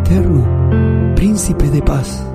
eterno, príncipe de paz.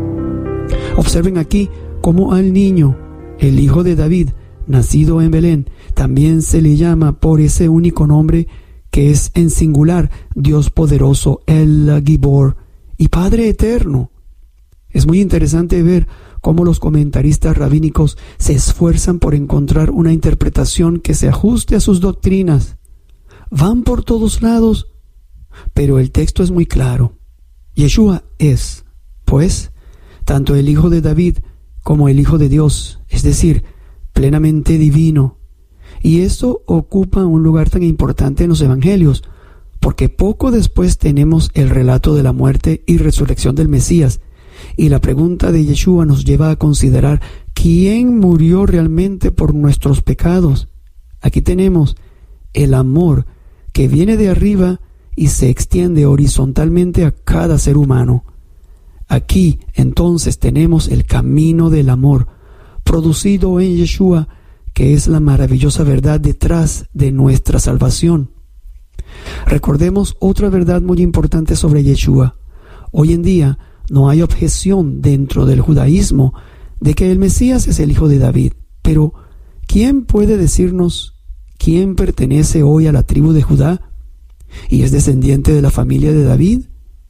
Observen aquí cómo al niño, el hijo de David, nacido en Belén, también se le llama por ese único nombre que es en singular, Dios poderoso, el Gibor y Padre eterno. Es muy interesante ver cómo los comentaristas rabínicos se esfuerzan por encontrar una interpretación que se ajuste a sus doctrinas. Van por todos lados, pero el texto es muy claro. Yeshua es, pues, tanto el Hijo de David como el Hijo de Dios, es decir, plenamente divino. Y eso ocupa un lugar tan importante en los Evangelios, porque poco después tenemos el relato de la muerte y resurrección del Mesías, y la pregunta de Yeshua nos lleva a considerar quién murió realmente por nuestros pecados. Aquí tenemos el amor que viene de arriba y se extiende horizontalmente a cada ser humano. Aquí entonces tenemos el camino del amor, producido en Yeshua, que es la maravillosa verdad detrás de nuestra salvación. Recordemos otra verdad muy importante sobre Yeshua. Hoy en día no hay objeción dentro del judaísmo de que el Mesías es el hijo de David. Pero, ¿quién puede decirnos quién pertenece hoy a la tribu de Judá y es descendiente de la familia de David?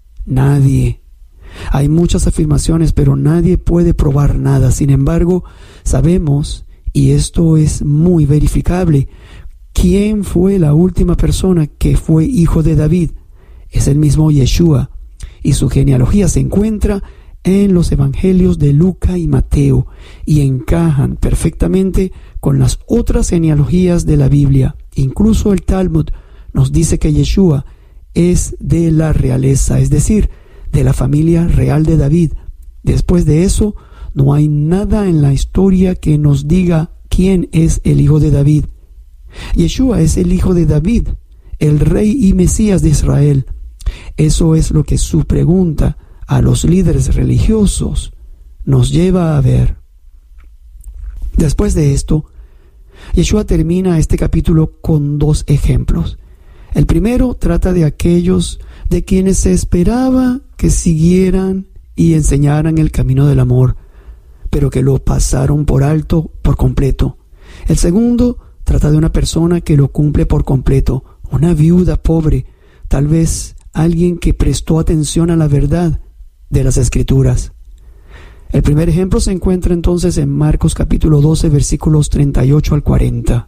Nadie. Hay muchas afirmaciones, pero nadie puede probar nada. Sin embargo, sabemos, y esto es muy verificable, quién fue la última persona que fue hijo de David. Es el mismo Yeshua, y su genealogía se encuentra en los evangelios de Lucas y Mateo, y encajan perfectamente con las otras genealogías de la Biblia. Incluso el Talmud nos dice que Yeshua es de la realeza, es decir, de la familia real de David. Después de eso, no hay nada en la historia que nos diga quién es el hijo de David. Yeshua es el hijo de David, el rey y Mesías de Israel. Eso es lo que su pregunta a los líderes religiosos nos lleva a ver. Después de esto, Yeshua termina este capítulo con dos ejemplos. El primero trata de aquellos de quienes se esperaba que siguieran y enseñaran el camino del amor, pero que lo pasaron por alto por completo. El segundo trata de una persona que lo cumple por completo, una viuda pobre, tal vez alguien que prestó atención a la verdad de las Escrituras. El primer ejemplo se encuentra entonces en Marcos capítulo 12, versículos 38 al 40.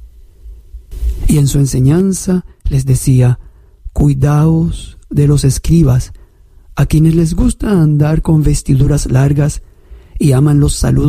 Y en su enseñanza les decía: cuidaos de los escribas, a quienes les gusta andar con vestiduras largas y aman los saludos